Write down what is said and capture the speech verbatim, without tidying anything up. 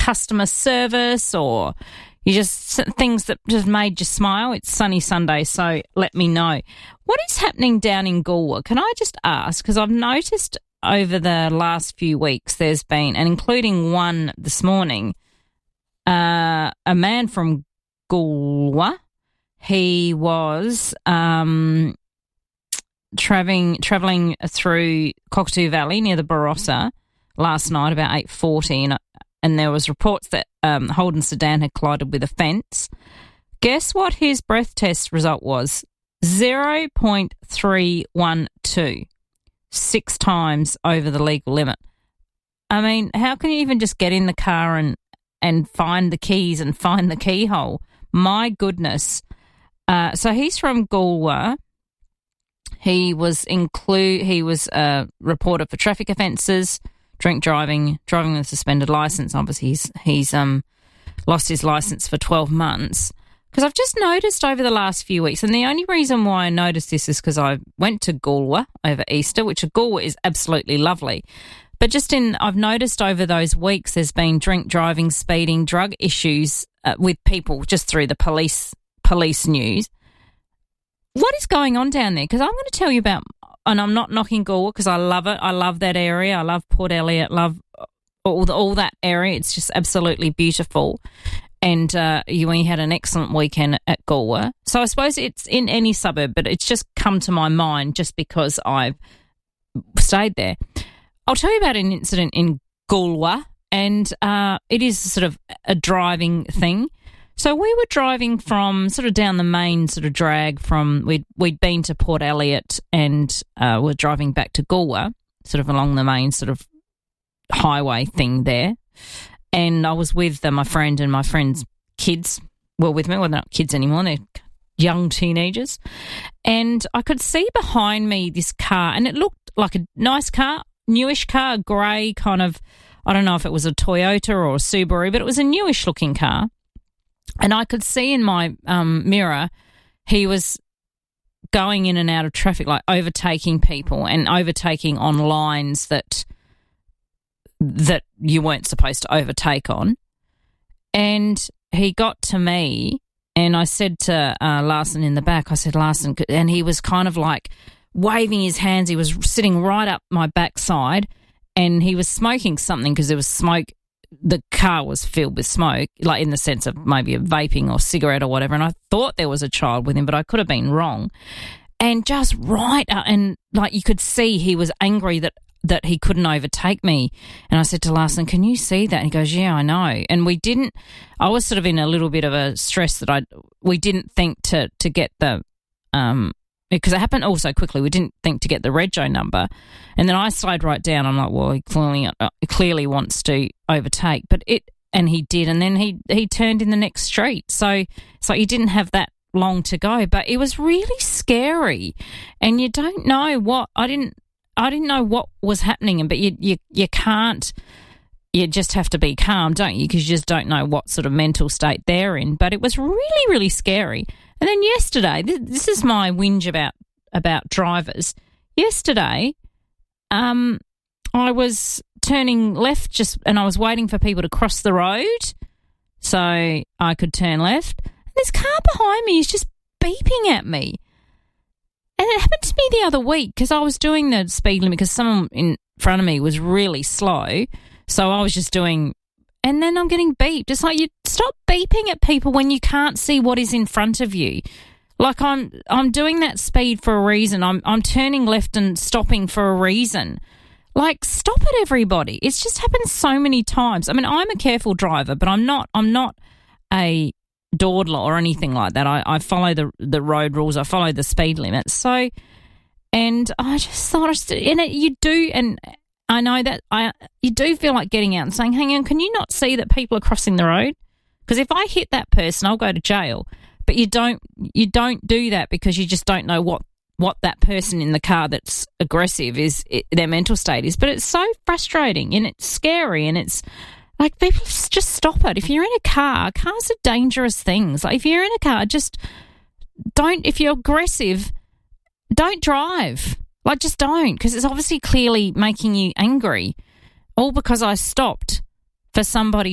customer service or you just things that just made you smile. It's sunny Sunday, so let me know. What is happening down in Goolwa? Can I just ask, because I've noticed over the last few weeks there's been, and including one this morning, uh, a man from Goolwa, he was um, travelling travelling through Cockatoo Valley near the Barossa last night about eight forty, and, and there was reports that um, Holden sedan had collided with a fence. Guess what his breath test result was? zero point three one two, six times over the legal limit. I mean, how can you even just get in the car and, and find the keys and find the keyhole? My goodness. Uh, so he's from Goolwa. He was include. He was uh, reported for traffic offences, drink driving, driving with a suspended licence. Obviously, he's he's um lost his licence for twelve months. Because I've just noticed over the last few weeks, and the only reason why I noticed this is because I went to Goolwa over Easter, which Goolwa is absolutely lovely. But just in, I've noticed over those weeks there's been drink driving, speeding, drug issues uh, with people just through the police police news. What is going on down there? Because I'm going to tell you about, and I'm not knocking Goolwa because I love it. I love that area. I love Port Elliot, love all, the, all that area. It's just absolutely beautiful. And uh, you, we had an excellent weekend at Goolwa. So I suppose it's in any suburb, but it's just come to my mind just because I've stayed there. I'll tell you about an incident in Goolwa, and uh, it is sort of a driving thing. So we were driving from sort of down the main sort of drag from, we'd, we'd been to Port Elliot and uh, we're driving back to Goolwa, sort of along the main sort of highway thing there. And I was with uh, my friend, and my friend's kids were with me. Well, they're not kids anymore. They're young teenagers. And I could see behind me this car, and it looked like a nice car, newish car, grey kind of, I don't know if it was a Toyota or a Subaru, but it was a newish looking car. And I could see in my um, mirror he was going in and out of traffic, like overtaking people and overtaking on lines that that you weren't supposed to overtake on. And he got to me, and I said to uh, Larson in the back, I said, Larson, and he was kind of like waving his hands. He was sitting right up my backside, and he was smoking something because there was smoke. The car was filled with smoke, like in the sense of maybe a vaping or cigarette or whatever. And I thought there was a child with him, but I could have been wrong. And just right, uh, and like you could see he was angry that that he couldn't overtake me. And I said to Larson, can you see that? And he goes, yeah, I know. And we didn't, I was sort of in a little bit of a stress that I, we didn't think to, to get the, um, because it happened all so quickly, we didn't think to get the rego number. And then I slowed right down. I'm like, well, he clearly, uh, clearly wants to overtake, but it, and he did. And then he, he turned in the next street. So it's like he didn't have that long to go, but it was really scary. And you don't know what, I didn't, I didn't know what was happening, but you you you can't, you just have to be calm, don't you? Because you just don't know what sort of mental state they're in. But it was really, really scary. And then yesterday, this, this is my whinge about about drivers. Yesterday, um, I was turning left just, and I was waiting for people to cross the road so I could turn left. And this car behind me is just beeping at me. And it happened to me the other week because I was doing the speed limit because someone in front of me was really slow. So I was just doing, and then I'm getting beeped. It's like, you stop beeping at people when you can't see what is in front of you. Like I'm I'm doing that speed for a reason. I'm I'm turning left and stopping for a reason. Like, stop it, everybody. It's just happened so many times. I mean, I'm a careful driver, but I'm not I'm not a dawdler or anything like that. I, I follow the the road rules. I follow the speed limit. So, and I just thought, I just, and it, you do, and I know that I you do feel like getting out and saying, hang on, can you not see that people are crossing the road? Because if I hit that person, I'll go to jail. But you don't you don't do that because you just don't know what, what that person in the car that's aggressive is, it, their mental state is. But it's so frustrating and it's scary, and it's like, people just stop it. If you're in a car, cars are dangerous things. Like, if you're in a car, just don't, if you're aggressive, don't drive. Like, just don't, because it's obviously clearly making you angry. All because I stopped for somebody